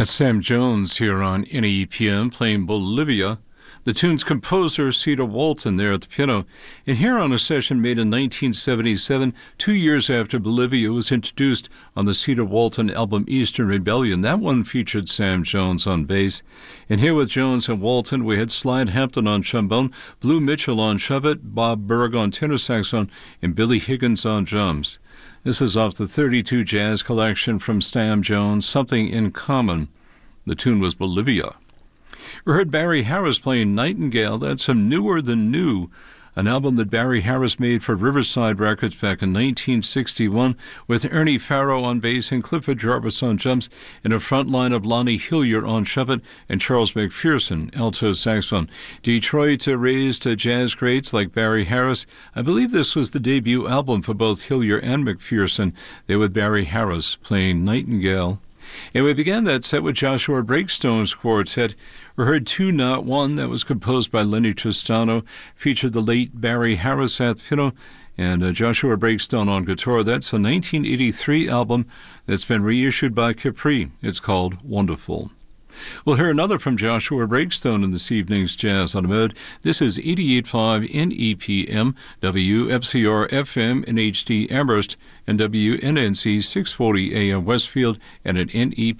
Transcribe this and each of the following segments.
That's Sam Jones here on NEPM playing Bolivia. The tune's composer, Cedar Walton, there at the piano. And here on a session made in 1977, 2 years after Bolivia was introduced on the Cedar Walton album Eastern Rebellion. That one featured Sam Jones on bass. And here with Jones and Walton, we had Slide Hampton on trombone, Blue Mitchell on trumpet, Bob Berg on tenor saxophone, and Billy Higgins on drums. This is off the 32 Jazz collection from Sam Jones, Something in Common. The tune was Bolivia. We heard Barry Harris playing Nightingale. That's from Newer Than New, an album that Barry Harris made for Riverside Records back in 1961 with Ernie Farrow on bass and Clifford Jarvis on drums and a front line of Lonnie Hillier on trumpet and Charles McPherson, alto saxophone. Detroit raised jazz greats like Barry Harris. I believe this was the debut album for both Hillier and McPherson. They with Barry Harris playing Nightingale. And we began that set with Joshua Breakstone's quartet. We heard Two Not One, that was composed by Lenny Tristano, featured the late Barry Harris at piano, and Joshua Breakstone on guitar. That's a 1983 album that's been reissued by Capri. It's called Wonderful. We'll hear another from Joshua Breakstone in this evening's Jazz on the Mode. This is 88.5 NEPM, WFCR-FM in HD Amherst, and WNNC 640 AM Westfield, and at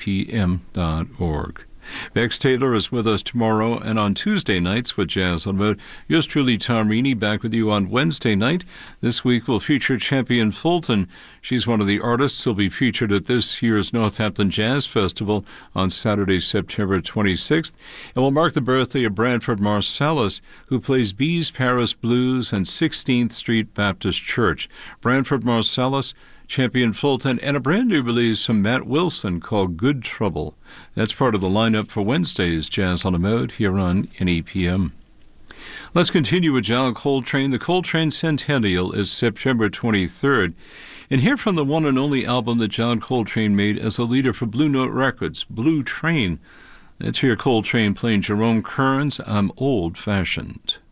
nepm.org. Bex Taylor is with us tomorrow and on Tuesday nights with Jazz on the Mode. Yours truly, Tom Reaney, back with you on Wednesday night. This week we'll feature Champion Fulton. She's one of the artists who'll be featured at this year's Northampton Jazz Festival on Saturday, September 26th. And we'll mark the birthday of Branford Marsalis, who plays Bees Paris Blues and 16th Street Baptist Church. Branford Marsalis, Champion Fulton, and a brand new release from Matt Wilson called Good Trouble. That's part of the lineup for Wednesday's Jazz on the Mode here on NEPM. Let's continue with John Coltrane. The Coltrane Centennial is September 23rd. And hear from the one and only album that John Coltrane made as a leader for Blue Note Records, Blue Train. Let's hear Coltrane playing Jerome Kern's I'm Old Fashioned.